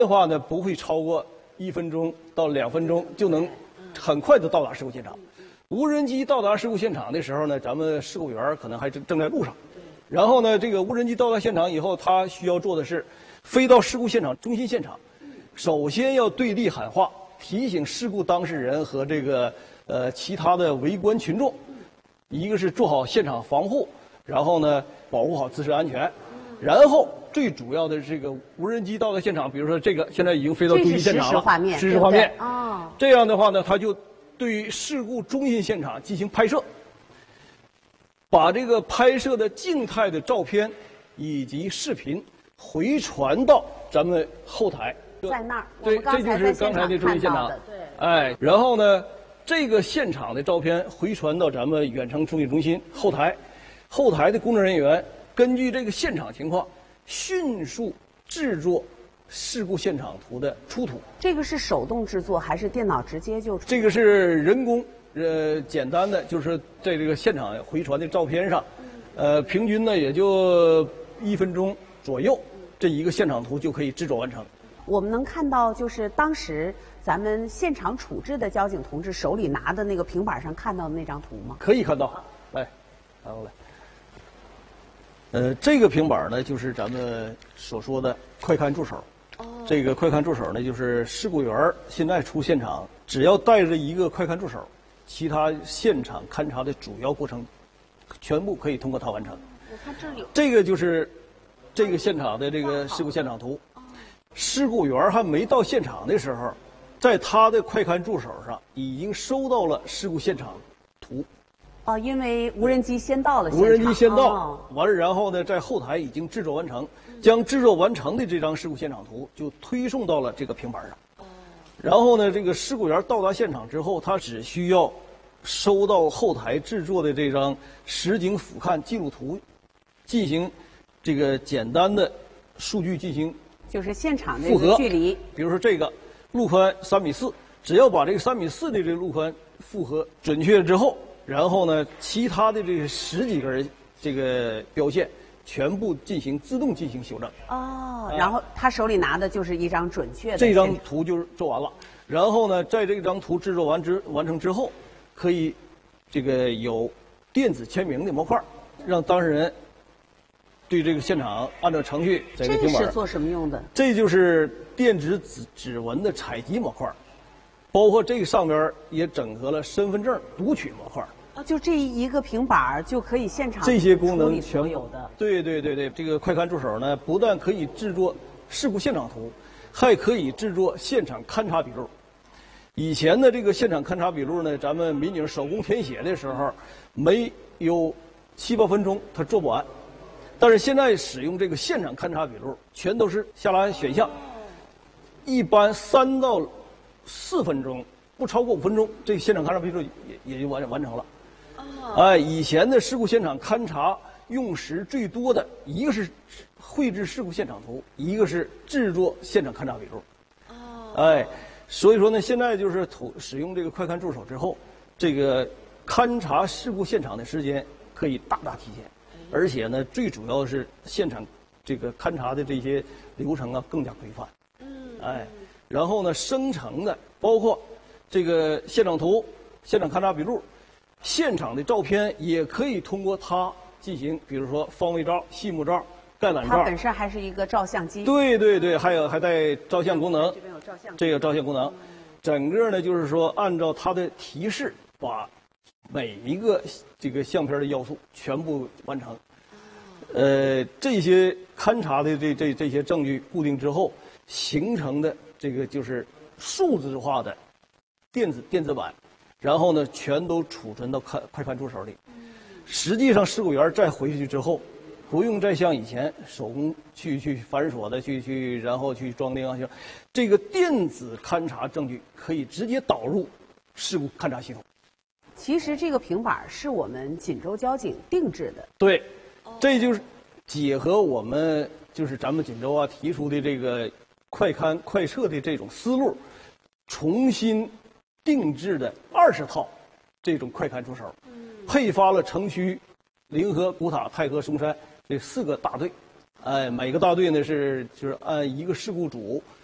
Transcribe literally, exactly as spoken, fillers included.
的话呢，不会超过一分钟到两分钟就能很快的到达事故现场。无人机到达事故现场的时候呢，咱们事故员可能还正正在路上。然后呢，这个无人机到达现场以后，他需要做的是飞到事故现场中心现场，首先要对地喊话，提醒事故当事人和这个呃其他的围观群众，一个是做好现场防护，然后呢保护好自身安全，然后最主要的这个无人机到达现场，比如说这个现在已经飞到中心现场了， 实时画面， 实时画面哦， 这样的话呢，他就对于事故中心现场进行拍摄。把这个拍摄的静态的照片以及视频回传到咱们后台， 在那儿， 对，这就是刚才的中心现场。 对， 哎，然后呢，这个现场的照片回传到咱们远程处理中心后台，后台的工作人员根据这个现场情况，迅速制作事故现场图的出图。 这个是手动制作还是电脑直接就出？ 这个是人工。呃，简单的就是在这个现场回传的照片上，呃，平均呢也就一分钟左右，这一个现场图就可以制作完成。 我们能看到，就是当时咱们现场处置的交警同志手里拿的那个平板上看到的那张图吗？ 可以看到，来，拿过来。呃，这个平板呢，就是咱们所说的快看助手。哦。这个快看助手呢，就是事故员现在出现场，只要带着一个快看助手。其他现场勘查的主要过程，全部可以通过它完成。 我看这里， 这个就是这个现场的这个事故现场图。事故员还没到现场的时候，在他的快看助手上已经收到了事故现场图。 哦，因为无人机先到了现场。 无人机先到， 哦、 完了，然后呢，在后台已经制作完成，将制作完成的这张事故现场图就推送到了这个平板上。然后呢，这个事故员到达现场之后，他只需要收到后台制作的这张实景俯瞰记录图，进行这个简单的数据进行就是现场的个距离。 比如说这个路宽三米四，只要把这个三米四的这个路宽复核准确之后，然后呢，其他的这个十几根这个标线全部进行自动进行修正。 哦，然后他手里拿的就是一张准确的。 这张图就是做完了，然后呢，在这张图制作完之完成之后，可以这个有电子签名的模块，让当事人对这个现场按照程序在这个平板。 这是做什么用的？ 这就是电子指指纹的采集模块，包括这个上边也整合了身份证读取模块。 啊，就这一个平板就可以现场这些功能全有的。 对对对对，这个快看助手呢，不但可以制作事故现场图，还可以制作现场勘查笔录。以前的这个现场勘查笔录呢，咱们民警手工填写的时候，没有七八分钟他做不完，但是现在使用这个现场勘查笔录，全都是下拉选项，一般三到四分钟，不超过五分钟，这个现场勘查笔录也也就完完成了。哎，以前的事故现场勘查用时最多的一个是绘制事故现场图，一个是制作现场勘查笔录。哦。哎，所以说呢，现在就是图使用这个快看助手之后，这个勘查事故现场的时间可以大大提前，而且呢，最主要的是现场这个勘查的这些流程啊更加规范。嗯。哎，然后呢，生成的包括这个现场图、现场勘查笔录。现场的照片也可以通过它进行，比如说方位照、细目照、概览照。 它本身还是一个照相机。 对对对，还有还带照相功能。 这边有照相。 这个照相功能，整个呢就是说按照它的提示，把每一个这个相片的要素全部完成。呃，这些勘查的这这这些证据固定之后，形成的这个就是数字化的电子电子版。然后呢，全都储存到快快看助手里。实际上，事故员再回去之后，不用再像以前手工去去繁琐的去去，然后去装订啊，这个电子勘查证据可以直接导入事故勘查系统。 其实这个平板是我们锦州交警定制的。 对，这就是结合我们就是咱们锦州啊提出的这个快勘快测的这种思路，重新定制的二十套这种快看助手，配发了城区、临河、古塔、太和、松山这四个大队，哎，每个大队呢是就是按一个事故组